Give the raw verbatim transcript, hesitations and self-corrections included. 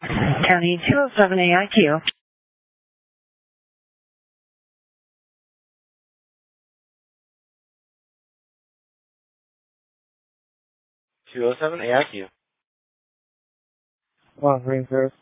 County two oh seven A I Q. two oh seven A I Q. Come on, green service.